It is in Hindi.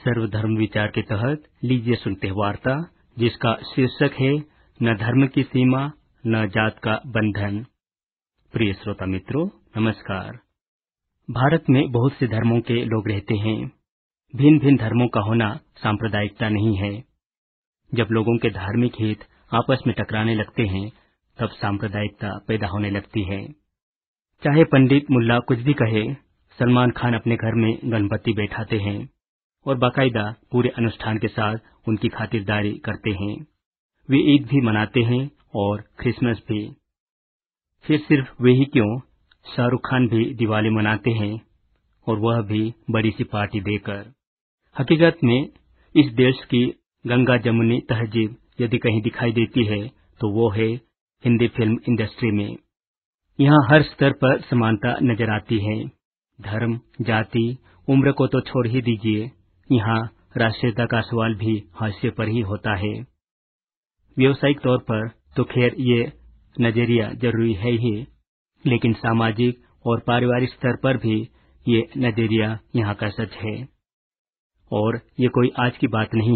सर्वधर्म विचार के तहत लीजिए सुनते हैं वार्ता, जिसका शीर्षक है न धर्म की सीमा न जात का बंधन। प्रिय श्रोता मित्रों, नमस्कार। भारत में बहुत से धर्मों के लोग रहते हैं। भिन्न भिन्न धर्मों का होना सांप्रदायिकता नहीं है। जब लोगों के धार्मिक हित आपस में टकराने लगते हैं, तब सांप्रदायिकता पैदा होने लगती है। चाहे पंडित मुल्ला कुछ भी कहे, सलमान खान अपने घर में गणपति बैठाते हैं और बाकायदा पूरे अनुष्ठान के साथ उनकी खातिरदारी करते हैं। वे ईद भी मनाते हैं और क्रिसमस भी। फिर सिर्फ वे ही क्यों, शाहरुख खान भी दिवाली मनाते हैं, और वह भी बड़ी सी पार्टी देकर। हकीकत में इस देश की गंगा जमुनी तहजीब यदि कहीं दिखाई देती है तो वो है हिंदी फिल्म इंडस्ट्री में। यहाँ हर स्तर पर समानता नजर आती है। धर्म, जाति, उम्र को तो छोड़ ही दीजिए, यहाँ राष्ट्रीयता का सवाल भी हाशिए पर ही होता है। व्यावसायिक तौर पर तो खैर ये नजरिया जरूरी है ही, लेकिन सामाजिक और पारिवारिक स्तर पर भी ये नजरिया यहाँ का सच है। और ये कोई आज की बात नहीं